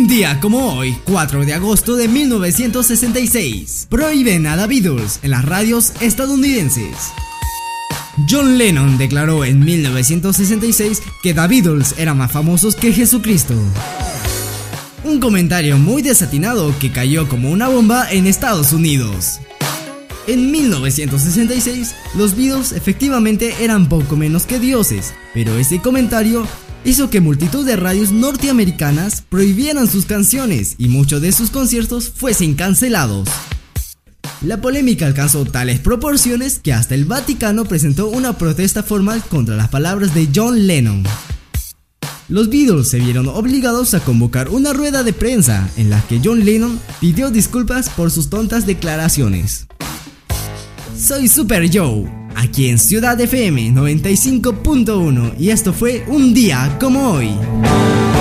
Un día como hoy, 4 de agosto de 1966, prohíben a The Beatles en las radios estadounidenses. John Lennon declaró en 1966 que The Beatles eran más famosos que Jesucristo. Un comentario muy desatinado que cayó como una bomba en Estados Unidos. En 1966, los Beatles efectivamente eran poco menos que dioses, pero ese comentario hizo que multitud de radios norteamericanas prohibieran sus canciones y muchos de sus conciertos fuesen cancelados. La polémica alcanzó tales proporciones que hasta el Vaticano presentó una protesta formal contra las palabras de John Lennon. Los Beatles se vieron obligados a convocar una rueda de prensa en la que John Lennon pidió disculpas por sus tontas declaraciones. Soy Super Joe, aquí en Ciudad FM 95.1 y esto fue Un Día Como Hoy.